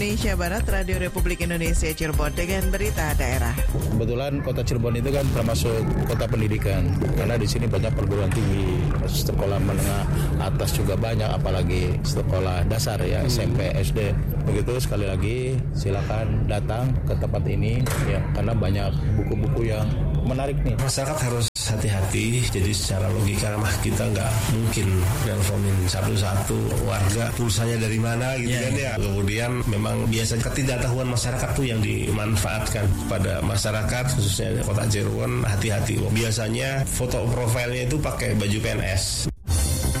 Indonesia Barat, Radio Republik Indonesia Cirebon dengan berita daerah. Kebetulan kota Cirebon itu kan termasuk kota pendidikan, karena di sini banyak perguruan tinggi, sekolah menengah atas juga banyak, apalagi sekolah dasar ya, SMP, SD. Begitu, sekali lagi silakan datang ke tempat ini ya, karena banyak buku-buku yang menarik nih. Masyarakat harus hati-hati, jadi secara logika mah kita nggak mungkin nelfonin satu-satu warga pulsanya dari mana gitu kan ya. Kemudian memang biasanya ketidaktahuan masyarakat tuh yang dimanfaatkan pada masyarakat, khususnya kota Cirebon. Hati-hati, biasanya foto profilnya itu pakai baju PNS,